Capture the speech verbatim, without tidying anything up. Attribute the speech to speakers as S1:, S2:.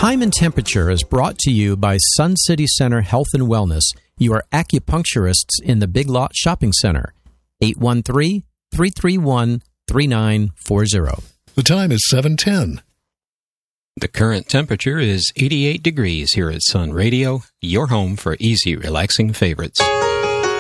S1: Time and Temperature is brought to you by Sun City Center Health and Wellness. You are acupuncturists in the Big Lot Shopping Center. eight one three, three three one, three nine four zero.
S2: The time is seven ten.
S3: The current temperature is eighty-eight degrees here at Sun Radio, your home for easy, relaxing favorites.